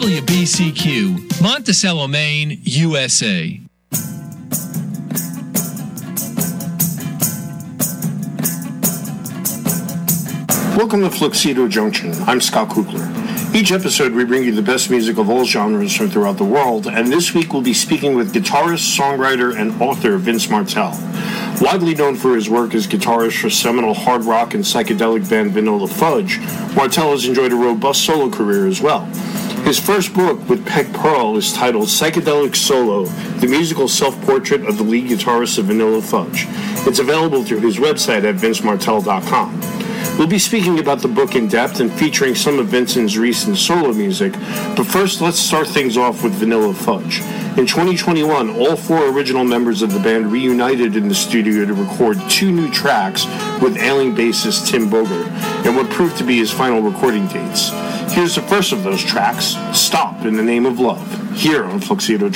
WBCQ, Monticello, Maine, USA. Welcome to Fluxido Junction. I'm Scott Kukler. Each episode, we bring you the best music of all genres from throughout the world, and this week we'll be speaking with guitarist, songwriter, and author Vince Martell. Widely known for his work as guitarist for seminal hard rock and psychedelic band Vanilla Fudge, Martell has enjoyed a robust solo career as well. His first book with Peg Pearl is titled Psychedelic Solo, the musical self-portrait of the lead guitarist of Vanilla Fudge. It's available through his website at vincemartell.com. We'll be speaking about the book in depth and featuring some of Vincent's recent solo music, but first let's start things off with Vanilla Fudge. In 2021, all four original members of the band reunited in the studio to record 2 new tracks with ailing bassist Tim Bogert, and what proved to be his final recording dates. Here's the first of those tracks, Stop in the Name of Love, here on Fluxido.